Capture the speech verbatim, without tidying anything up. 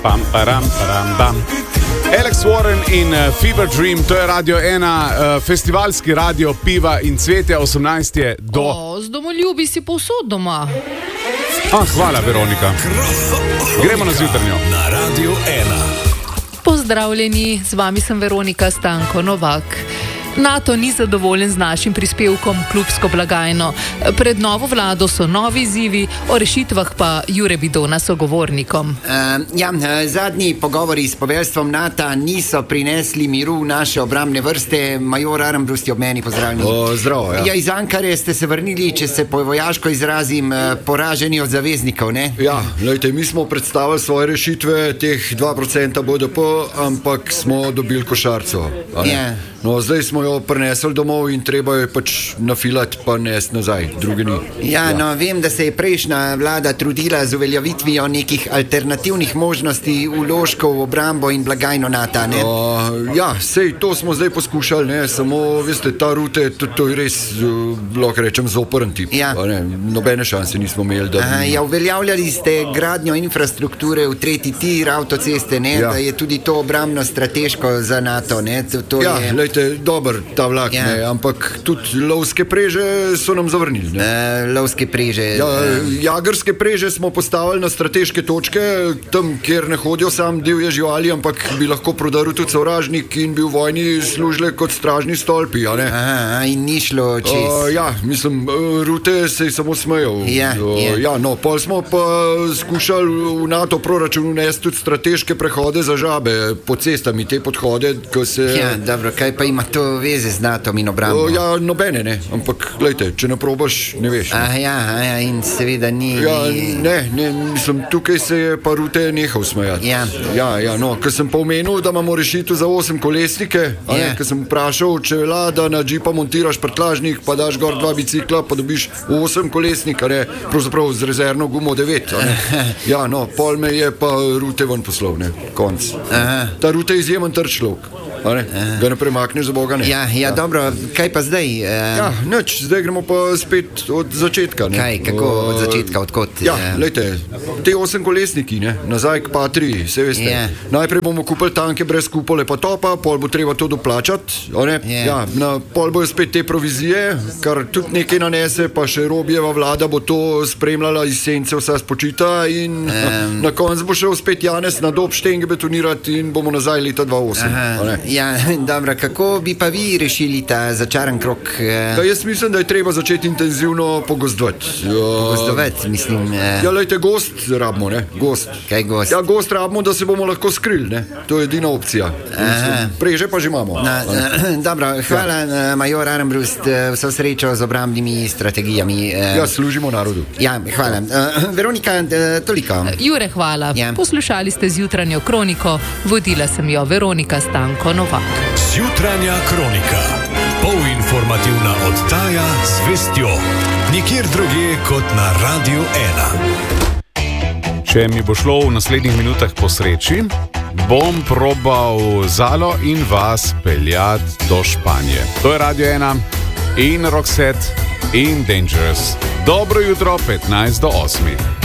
Pam, param, param, bam. Alex Warren in uh, Fever Dream, to je Radio ena, uh, festivalski radio piva in cvetja, osemnajst je do... O, z domoljubi si povsod doma. Ah, hvala, Veronika. Gremo na zjutrnjo. Na Radio ena. Pozdravljeni, z vami sem Veronika Stanko Novak. NATO ni zadovoljen z našim prispevkom klubsko blagajno. Pred novo vlado so novi izzivi, o rešitvah pa Jure Bidona sogovornikom. Uh, ja, zadnji pogovori s poveljstvom NATO niso prinesli miru v naše obrambne vrste. Major Armbrust je ob meni, pozdravljeni. O, zdravo, ja. Ja, iz Ankare ste se vrnili, če se po vojaško izrazim, poraženi od zaveznikov, ne? Ja, lejte, mi smo predstavili svoje rešitve, teh dva procenta B D P, ampak smo dobili košarco. Ja. No, zdaj smo jo prinesli domov in treba jo pač nafilati pa nesti nazaj, druge ni. Ja, ja, no, vem, da se je prejšnja vlada trudila z uveljavitvijo nekih alternativnih možnosti vložkov v obrambo in blagajno NATO, ne? O, ja, sej to smo zdaj poskušali, ne, samo, veste, ta rute, to, to je res, lahko rečem, zoprn tip. Ja. Ne, nobene šanse nismo imeli, da... Aha, ja, uveljavljali ste gradnjo infrastrukture v tretji tir, avtoceste, ne, ja. Da je tudi to obrambno strateško za NATO, ne? To, to ja, je... lejte, dober ta vlak, ja. Ne, ampak tudi lovske preže so nam zavrnili. Ne. Uh, lovske preže. Ja, uh. jagerske preže smo postavili na strateške točke, tam, kjer ne hodijo sam divje živali, ampak bi lahko prodaril tudi sovražnik in bi v vojni služile kot stražni stolpi. A ne? Aha, in ni šlo čez. Uh, ja, mislim, rute se je samo smejal. Ja, uh, ja. ja, no, pol smo pa skušali v NATO proračunu nesti tudi strateške prehode za žabe po cestami, te podhode, ko se... Ja, dobro, kaj pa ima to veze z NATO in obrambo? Uh, ja, nobene, ne, ampak, glejte, če ne probaš, ne veš. Ah, ja, ja, in seveda ni... Ja, ne, ne, mislim, tukaj se je pa Rute nehal smejati. Ja. Ja, ja, no, ker sem pa omenil, da imamo rešitev za osem kolesnike, a ne, Ja. ker sem vprašal, če velja, da na džipa montiraš prtlažnik, pa daš gor dva bicikla, pa dobiš osem kolesnik, a ne, pravzaprav z rezervno gumo devet, a ne. Ja, no, pol me je pa Rute ven poslal, ne, konc. Aha. Ta Rute je izjemen trčlok, a ne, ga ne premakneš za Boga, ne. Ja, ja, dobro, kaj pa zdaj? Uh, Ja, nič, zdaj gremo pa spet od začetka, ne. Kaj, kako od začetka, odkot? Ja, uh, lejte, te osem kolesniki, ne, nazaj k Patriji, se veste. Ja. Najprej bomo kupili tanke brez kupole pa topa, pol bo treba to doplačati, a ne? Ja. Ja, na pol bojo spet te provizije, kar tudi nekaj nanese, pa še Robijeva vlada bo to spremljala iz sence, vsa spočita in Um. na koncu bo šel spet Janez na dob štenge betonirati in bomo nazaj leta dva osem. a ne. Ja, dobro, kako bi pa vi rešili ta začaran krok? Uh, Ja, jaz mislim, da je treba začeti intenzivno pogozdovati. Ja, Gozdovati, mislim. Uh, ja, lejte, gost rabimo, ne, gost. kaj gost? Ja, gost rabimo, da se bomo lahko skrili, ne? To je edina opcija. Aha. Preže pa že imamo. Na, uh, dobro, hvala, ja. Major Armbrust, uh, vso srečo z obrambnimi strategijami. Uh, Ja, služimo narodu. ja, hvala. Uh, Veronika, uh, toliko. Jure, hvala. Ja. Poslušali ste zjutranjo kroniko, vodila sem jo Veronika Stanko Novak. Zjutranja kronika. Polinformativna oddaja z vestjo. Nikjer drugje kot na Radio ena. Če mi bo šlo v naslednjih minutah po sreči, bom probal Zalo in vas peljati do Španije. To je Radio ena in Roxette in Dangerous. Dobro jutro, petnajst do osmih.